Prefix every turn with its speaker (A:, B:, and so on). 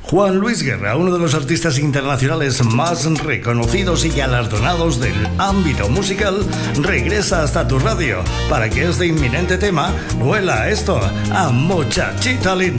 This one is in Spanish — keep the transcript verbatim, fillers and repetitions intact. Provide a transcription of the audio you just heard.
A: Juan Luis Guerra, uno de los artistas internacionales más reconocidos y galardonados del ámbito musical, regresa hasta tu radio para que este inminente tema huela esto a muchachita linda.